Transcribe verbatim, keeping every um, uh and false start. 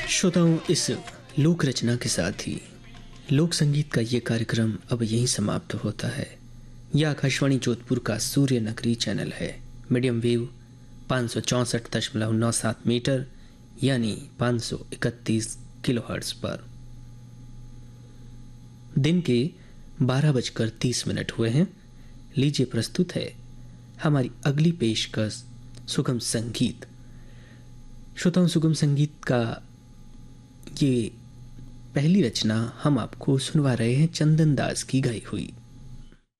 श्रोताओं, इस लोक रचना के साथ ही लोक संगीत का ये कार्यक्रम अब यहीं समाप्त होता है। यह आकाशवाणी जोधपुर का सूर्य नगरी चैनल है। मीडियम वेव पाँच सौ चौंसठ दशमलव नौ सात मीटर यानी पाँच सौ इकतीस किलो हर्ट्ज पर दिन के बारह बजकर तीस मिनट हुए हैं। लीजिए प्रस्तुत है हमारी अगली पेशकश सुगम संगीत। श्रोताओं, सुगम संगीत का ये पहली रचना हम आपको सुनवा रहे हैं चंदन दास की गाई हुई।